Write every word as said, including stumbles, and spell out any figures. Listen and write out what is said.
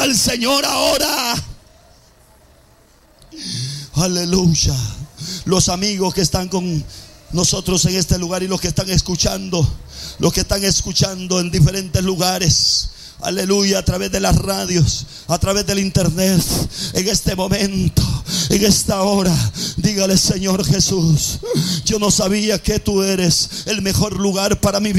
al Señor ahora. Aleluya. Los amigos que están con nosotros en este lugar y los que están escuchando, los que están escuchando en diferentes lugares, aleluya, a través de las radios, a través del internet, en este momento, en esta hora, dígale: Señor Jesús, yo no sabía que tú eres el mejor lugar para mi vida.